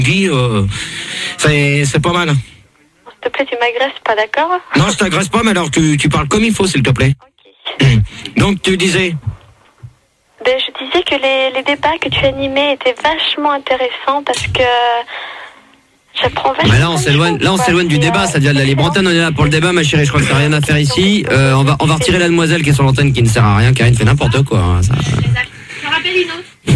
dis, c'est pas mal. S'il te plaît, tu m'agresses pas, d'accord? Non, je t'agresse pas, mais alors tu parles comme il faut, s'il te plaît. Ok. Donc tu disais. Ben, je disais que les débats que tu animais étaient vachement intéressants parce que j'apprends vachement. Mais là, on s'éloigne du débat, ça devient de la libre antenne. On est là pour le débat, ma chérie. Je crois que t'as rien à faire ici. On va retirer la demoiselle qui est sur l'antenne, qui ne sert à rien. Karine fait n'importe quoi. Hein, ça. Je me rappelle une autre.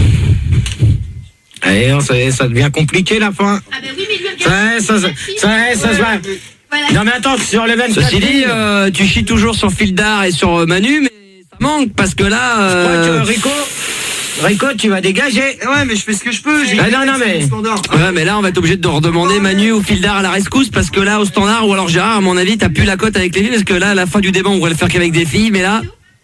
Allez, ça devient compliqué la fin. Ah ben oui, mais lui, regarde. Ça se va. Voilà. Non mais attends, sur les 24. Ceci dit, tu chies toujours sur Fildar et sur Manu, mais ça manque parce que là. Je crois que Rico, tu vas dégager. Ouais, mais je fais ce que je peux. Non, mais. Ouais, mais là, on va être obligé de redemander Manu ou Fildar à la rescousse parce que là, au standard, ou alors Gérard, à mon avis, t'as plus la cote avec les filles parce que là, à la fin du débat, on pourrait le faire qu'avec des filles, mais là.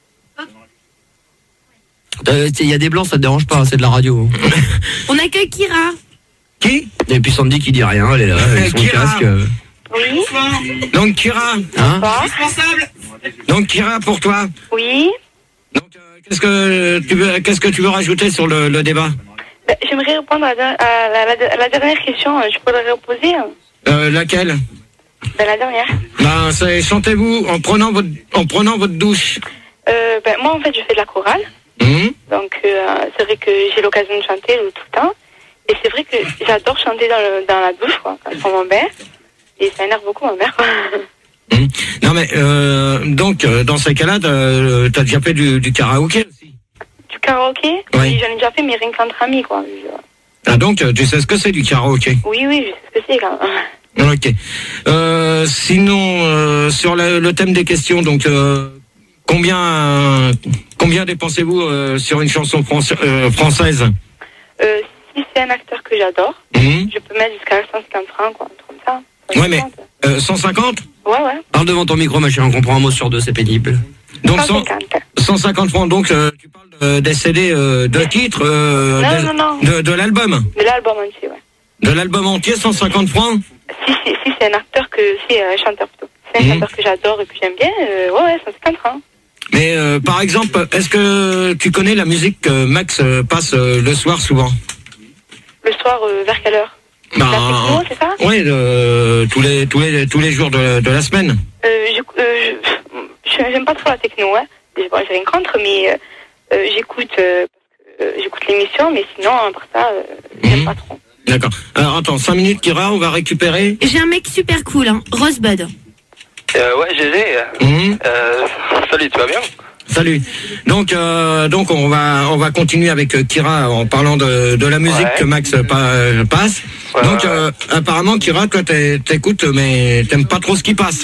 Il y a des blancs, ça te dérange pas, c'est de la radio. On accueille Kira. Qui? Et puis Sandy qui dit rien, elle est là, avec son Kira. casque. Oui. Donc Kira. Hein? Donc Kira, pour toi. Oui. Donc qu'est-ce que tu veux rajouter sur le débat? Ben, j'aimerais répondre à la dernière question. Je peux la reposer? Laquelle? Ben, la dernière. Ben, c'est chantez-vous en prenant votre douche. Ben, moi, en fait, je fais de la chorale. Donc, c'est vrai que j'ai l'occasion de chanter tout le temps. Et c'est vrai que j'adore chanter dans la douche, quoi, quand je prends mon bain. Et ça énerve beaucoup ma mère, quoi. Non, mais donc, dans ces cas-là, t'as déjà fait du karaoké aussi? Du karaoké? Oui. J'en ai déjà fait, mais rien qu'entre amis, quoi. Ah, donc, tu sais ce que c'est du karaoké? Oui, je sais ce que c'est, quand même. Ok. Sinon, sur le thème des questions, donc, combien dépensez-vous sur une chanson française? Si c'est un acteur que j'adore, je peux mettre jusqu'à 150 francs, quoi, comme ça. 150. Ouais, mais 150? Ouais. Parle devant ton micro, ma chérie, on comprend un mot sur deux, c'est pénible. Donc 150. 150 francs, donc tu parles des CD de titres Non. De l'album? De l'album entier, ouais. De l'album entier, 150 francs? Si c'est un acteur c'est un chanteur plutôt. C'est un chanteur que j'adore et que j'aime bien, ouais, 150 francs. Mais par exemple, est-ce que tu connais la musique que Max passe le soir souvent? Le soir, vers quelle heure? La techno, c'est ça? Oui, tous les jours de la semaine. J'aime pas trop la techno, hein. J'ai rien contre, mais j'écoute l'émission, mais sinon, par ça, j'aime pas trop. D'accord. Alors attends, 5 minutes, Kira, on va récupérer. J'ai un mec super cool, hein. Rosebud. Ouais, GG. Salut, tu vas bien? Salut. Donc on va continuer avec Kira en parlant de la musique que Max passe. Ouais, donc apparemment Kira, toi t'écoutes mais t'aimes pas trop ce qui passe.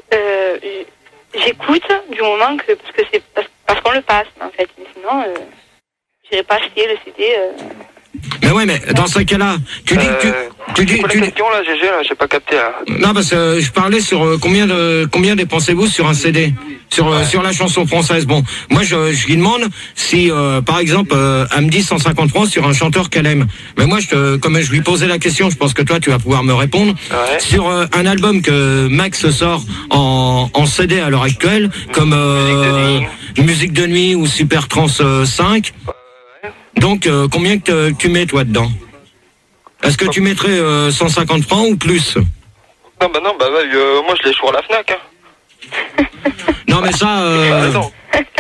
J'écoute du moment que parce qu'on le passe en fait. Mais sinon j'irai pas acheter le CD. Mais ouais, mais dans ce cas-là, tu dis la question là, GG, là, j'ai pas capté là. Non, parce que je parlais sur combien dépensez-vous sur un CD, sur la chanson française. Bon, moi je lui demande si par exemple elle me dit 150 francs sur un chanteur qu'elle aime. Mais moi comme je lui posais la question, je pense que toi tu vas pouvoir me répondre. Ouais. Sur un album que Max sort en CD à l'heure actuelle, comme Musique de nuit ou Super Trans 5. Donc, combien que tu mets, toi, dedans? Est-ce que tu mettrais 150 francs ou plus? Non, moi, je l'ai choisi à la FNAC, hein. Non, mais ça... non.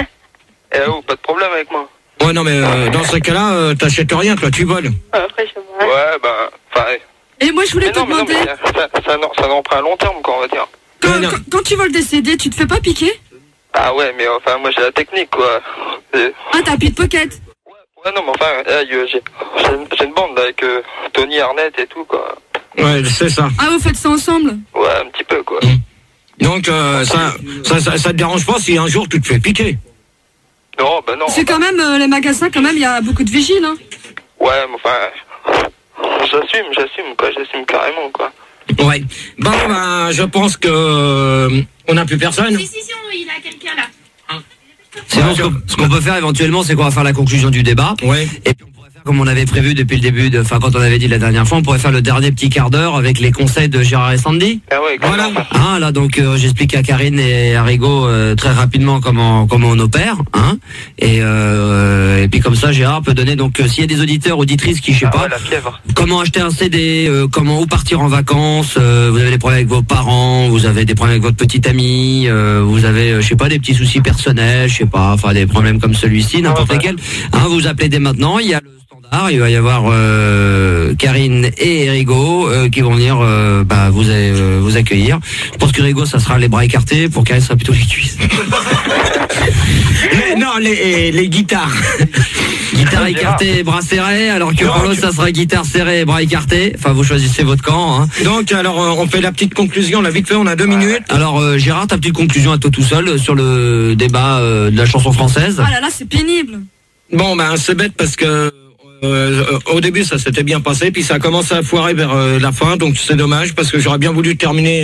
Pas de problème avec moi. Ouais, non, mais dans ce cas-là, t'achètes rien, toi, tu voles. Après, je vois. Ouais, enfin... Et moi, je voulais te demander... ça en prend à long terme, quoi, on va dire. Quand tu voles des CD, tu te fais pas piquer? Ah ouais, mais enfin, moi, j'ai la technique, quoi. Ah, t'as plus de pocket? Ouais, non, mais enfin, j'ai une bande avec Tony Arnett et tout, quoi. Ouais, c'est ça. Ah, vous faites ça ensemble? Ouais, un petit peu, quoi. Donc, ça te dérange pas si un jour tu te fais piquer? Non, non. C'est quand même, les magasins, quand même, il y a beaucoup de vigiles, hein. Ouais, mais enfin, j'assume carrément, quoi. Ouais. Bon, je pense que on n'a plus personne. Si, il a quelqu'un là. Sinon, ce qu'on peut faire éventuellement, c'est qu'on va faire la conclusion du débat. Ouais. Et puis on pourrait faire comme on avait prévu depuis le début, quand on avait dit la dernière fois, on pourrait faire le dernier petit quart d'heure avec les conseils de Gérard et Sandy. Ah ouais, Voilà. Ah, là, donc j'explique à Karine et à Rigaud très rapidement comment on opère, hein. Et puis comme ça, Gérard peut donner donc s'il y a des auditeurs, auditrices qui je sais pas, ouais, la fièvre. comment acheter un CD, où partir en vacances, vous avez des problèmes avec vos parents, vous avez des problèmes avec votre petite amie, vous avez je sais pas des petits soucis personnels, je sais pas, enfin des problèmes comme celui-ci, n'importe lesquels. Hein, vous appelez dès maintenant, il y a le standard, il va y avoir Karine et Rigaud qui vont venir vous accueillir. Je pense que Rigaud ça sera les bras écartés, pour Karine ça sera plutôt les cuisses. Les guitares. Guitare écartée, bras serrés, alors que pour l'autre ça sera guitare serrée, bras écartés. Enfin vous choisissez votre camp, hein. Donc alors on fait la petite conclusion, là vite fait, on a 2 minutes. Alors Gérard, ta petite conclusion à toi tout seul sur le débat de la chanson française. Ah là là, c'est pénible. Bon ben c'est bête parce que au début ça s'était bien passé, puis ça a commencé à foirer vers la fin, donc c'est dommage parce que j'aurais bien voulu terminer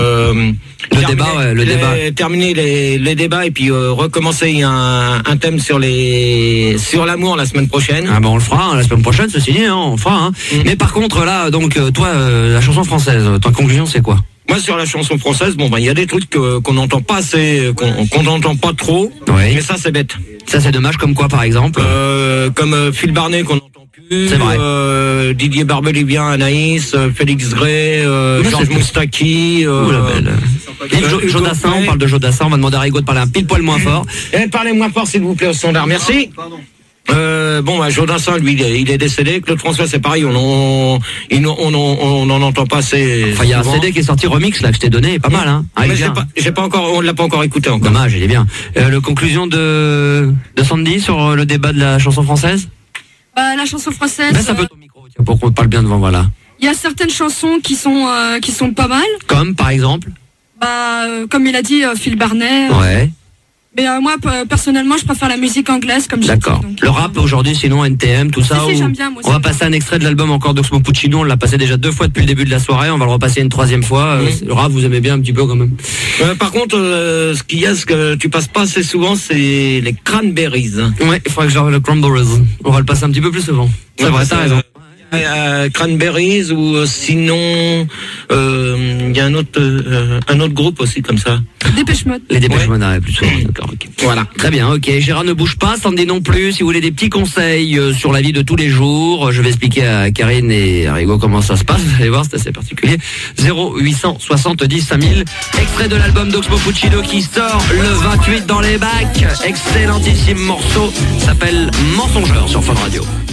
terminer les débats et puis recommencer un thème sur l'amour la semaine prochaine. Ah ben on le fera la semaine prochaine, ceci dit, hein, on le fera. Hein. Mais par contre là, donc toi, la chanson française, ta conclusion c'est quoi? Moi sur la chanson française, bon ben il y a des trucs qu'on n'entend pas assez, qu'on n'entend pas trop, oui. Mais ça c'est bête. Ça c'est dommage, comme quoi par exemple comme Phil Barnet qu'on n'entend plus, c'est vrai. Didier Barbelivien, Anaïs, Félix Gray, Georges Moustaki, Jodassin, on parle de Jodassin, on va demander à Rigaud de parler un pile poil moins fort. Parlez moins fort s'il vous plaît au standard, merci. Jodassin, lui, il est décédé. Claude François, c'est pareil, on n'en entend pas assez. Enfin, il y a un CD qui est sorti remix, là, que je t'ai donné, pas mal, hein. Ah, mais j'ai pas encore, on l'a pas encore écouté encore. Dommage, il est bien. Le conclusion de Sandy sur le débat de la chanson française? La chanson française. Baisse un peu ton micro, tiens, pour qu'on te parle bien devant, voilà. Il y a certaines chansons qui sont pas mal. Comme, par exemple? Comme il a dit, Phil Barnet. Ouais. Mais moi, personnellement, je préfère la musique anglaise, comme j'ai dit. D'accord. Le rap aujourd'hui, sinon NTM, tout ça. Si, j'aime bien, moi aussi. On va passer un extrait de l'album encore d'Oxmo Puccino. On l'a passé déjà 2 fois depuis le début de la soirée. On va le repasser une 3e fois. Le rap, vous aimez bien un petit peu quand même. Par contre, ce que tu passes pas assez souvent, c'est les Cranberries. Ouais, il faudrait que je le Cranberries. On va le passer un petit peu plus souvent. C'est vrai, t'as raison. Cranberries ou sinon il y a un autre groupe aussi comme ça. Dépêche Mode. Les Dépêche Mode, plus souvent. D'accord, ok. Voilà, très bien, ok. Gérard ne bouge pas, Sandy non plus. Si vous voulez des petits conseils sur la vie de tous les jours, je vais expliquer à Karine et à Rigaud comment ça se passe. Vous allez voir, c'est assez particulier. 0870 5000. Extrait de l'album d'Oxmo Puccino qui sort le 28 dans les bacs. Excellentissime morceau, s'appelle Mensongeur sur Fun Radio.